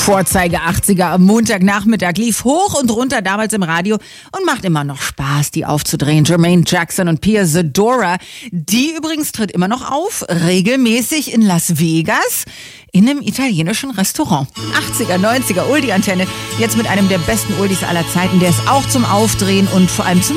Vorzeige 80er am Montagnachmittag lief hoch und runter damals im Radio und macht immer noch Spaß, die aufzudrehen. Jermaine Jackson und Pia Zadora, die übrigens tritt immer noch auf, regelmäßig in Las Vegas, in einem italienischen Restaurant. 80er, 90er, Oldie-Antenne, jetzt mit einem der besten Oldies aller Zeiten, der ist auch zum Aufdrehen und vor allem zum